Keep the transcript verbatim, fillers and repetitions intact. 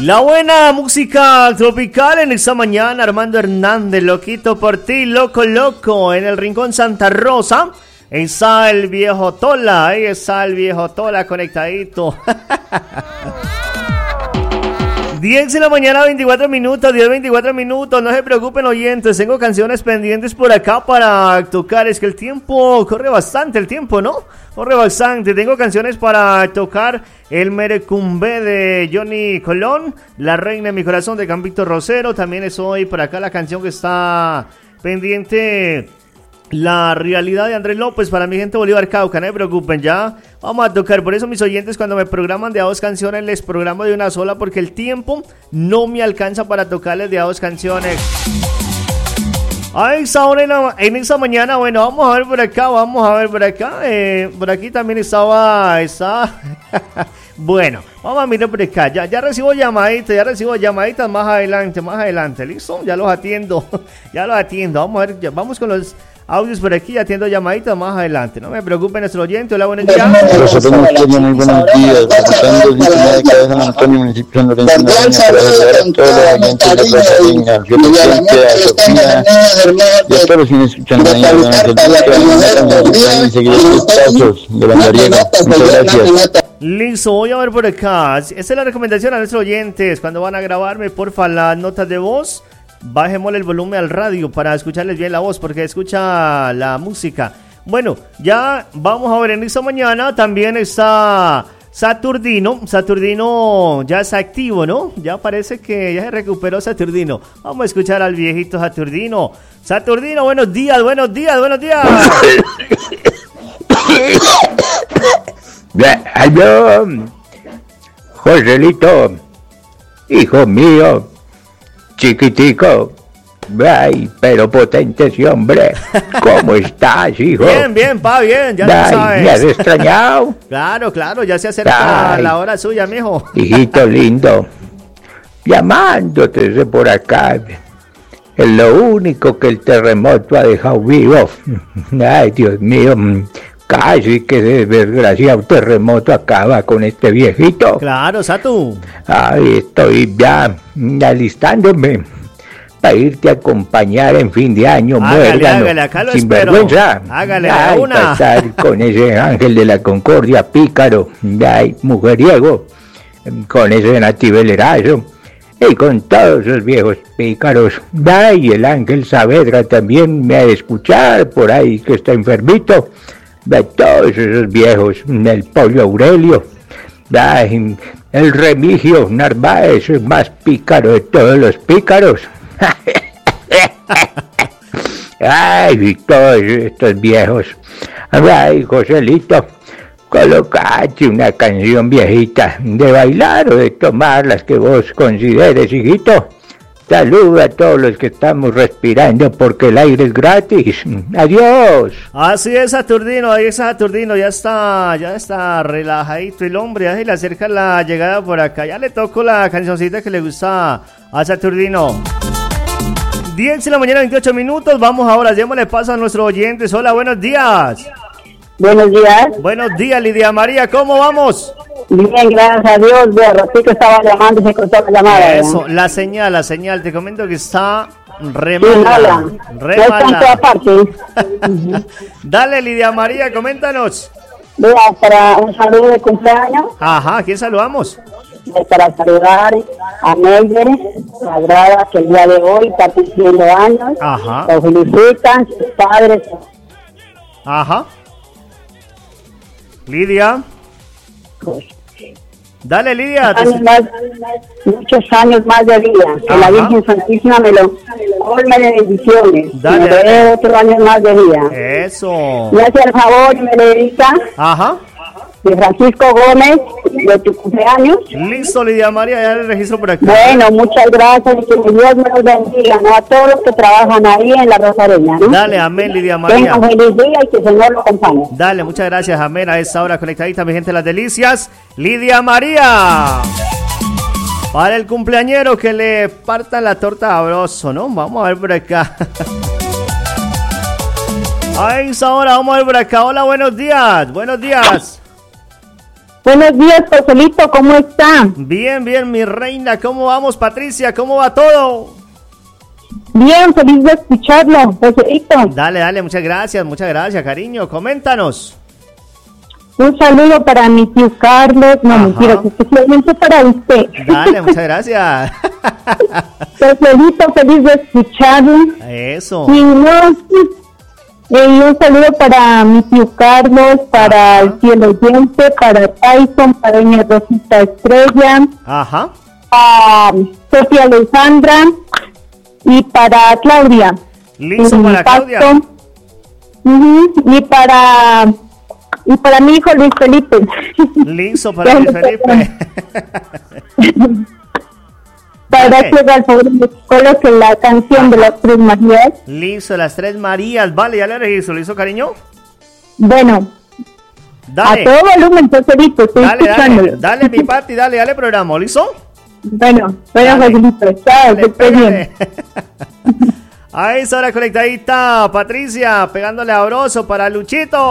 La buena música tropical en esta mañana. Armando Hernández, loquito por ti, loco, loco. En el Rincón Santa Rosa está el viejo Tola. Ahí está el viejo Tola conectadito. diez de la mañana, veinticuatro minutos, diez, veinticuatro minutos. No se preocupen, oyentes, tengo canciones pendientes por acá para tocar. Es que el tiempo, corre bastante el tiempo, ¿no? Corre bastante. Tengo canciones para tocar. El Merecumbe de Johnny Colón, La Reina de mi Corazón de Campito Rosero. También estoy por acá la canción que está pendiente, La Realidad de Andrés López, para mi gente Bolívar Cauca. No se preocupen, ya vamos a tocar. Por eso mis oyentes, cuando me programan de a dos canciones, les programo de una sola, porque el tiempo no me alcanza para tocarles de a dos canciones. A esa hora en, la, en esa mañana, bueno, vamos a ver por acá, vamos a ver por acá. Eh, por aquí también estaba, está... Bueno, vamos a mirar por acá. Ya, ya recibo llamaditas, ya recibo llamaditas más adelante, más adelante. ¿Listo? Ya los atiendo, ya los atiendo. Vamos a ver, ya, vamos con los audios por aquí, atiendo llamaditas más adelante. No me preocupen, nuestro oyente. Hola, buenos días. Nosotros muy buenos días. Reportando desde la de Cabeza, San Antonio, municipio de San Lorenzo, para saludar a todos los oyentes de la Plaza Reina, fielmente a Sofía, y a todos los que me escuchan ahí, y seguir los pasos de la Noriega. Muchas gracias. Listo, voy a ver por acá. Esa es la recomendación a nuestros oyentes. Cuando van a grabarme, porfa, las notas de voz, bajémosle el volumen al radio para escucharles bien la voz, porque escucha la música. Bueno, ya vamos a ver en esta mañana. También está Saturnino. Saturnino ya está activo, ¿no? Ya parece que ya se recuperó Saturnino. Vamos a escuchar al viejito Saturnino. Saturnino, buenos días, buenos días, buenos días. Aló, Joselito, hijo mío, chiquitico, ay, pero potente ese hombre. ¿Cómo estás, hijo? Bien, bien, pa, bien, ya ay, lo sabes. ¿Me has extrañado? Claro, claro, ya se acerca ay, la hora suya, mijo. Hijito lindo, llamándote desde por acá. Es lo único que el terremoto ha dejado vivo. Ay, Dios mío, casi que ese desgraciado terremoto acaba con este viejito. Claro, Satu. Ay, estoy ya alistándome para irte a acompañar en fin de año. Hágale, muérgano, hágale, acá lo sin espero. vergüenza. Hágale, ay, una. para estar con ese ángel de la concordia pícaro, ay, mujeriego, con ese nativelerazo, y con todos esos viejos pícaros. Ay, el ángel Saavedra también me ha de escuchar por ahí, que está enfermito. De todos esos viejos, el Pollo Aurelio, ay, el Remigio Narváez, el más pícaro de todos los pícaros. Ay, todos estos viejos. Ay, Joselito, colocate una canción viejita de bailar o de tomar, las que vos consideres, hijito. Saluda a todos los que estamos respirando, porque el aire es gratis. Adiós. Así es, Saturnino, ahí es Saturnino, ya está, ya está relajadito el hombre, ya se le acerca la llegada por acá. Ya le toco la cancioncita que le gusta a Saturnino. diez de la mañana, veintiocho minutos. Vamos ahora, démosle paso a nuestros oyentes. Hola, buenos días. Buenos días. Buenos días, Lidia María, ¿cómo vamos? Bien, gracias a Dios. De ratito estaba llamando y se cortó la llamada. Eso, ¿ya? la señal, la señal. Te comento que está re sí, mala. Re no mala. uh-huh. Dale, Lidia María, coméntanos. Mira, para un saludo de cumpleaños. Ajá, ¿a quién saludamos? Para saludar a Meider, la grada que el día de hoy está cumpliendo años. Ajá. Los felicitan sus padres. Ajá. Lidia. Pues, dale, Lidia. Años más, muchos años más de vida. Que la Virgen Santísima me lo colme de bendiciones. Dale, me dale. dé otros años más de vida. Eso. Me hace el favor y me le dedica Ajá. de Francisco Gómez, de tu cumpleaños. Listo, Lidia María, ya le registro por acá. Bueno, muchas gracias y que Dios me los bendiga, ¿no? A todos los que trabajan ahí en la Rosareña, ¿no? Dale, amén, Lidia María. Tengan un feliz día y que el Señor lo acompañe. Dale, muchas gracias, amén. A esta hora conectadita, mi gente de las delicias. Lidia María. Para el cumpleañero que le partan la torta sabroso, ¿no? Vamos a ver por acá. A esta hora, vamos a ver por acá. Hola, buenos días. Buenos días. Buenos días, Joselito, ¿cómo está? Bien, bien, mi reina. ¿Cómo vamos, Patricia? ¿Cómo va todo? Bien, feliz de escucharlo, Joselito. Dale, dale, muchas gracias, muchas gracias, cariño. Coméntanos. Un saludo para mi tío Carlos, no mentiras, especialmente para usted. Dale, muchas gracias. Joselito, feliz de escucharlo. Eso. Y, no, eh, y un saludo para mi tío Carlos, para Ajá. el cielo oyente, para Tyson, para doña Rosita Estrella, Ajá. para Sofía Alejandra y para Claudia. Listo, para Claudia. Uh-huh, y para... Y para mi hijo Luis Felipe. Listo, para Luis Felipe. Para okay. que al favor me coloque la canción de las Tres Marías. Listo, las Tres Marías. Vale, ya le registro. ¿Listo, cariño? Bueno. Dale. A todo volumen, Joselito, estoy dale, escuchándolo. Dale, dale, mi Pati, dale, dale programa. ¿Listo? Bueno, bueno, Joselito. Chao, que estés bien. Ahí está la conectadita, Patricia, pegándole abroso para Luchito.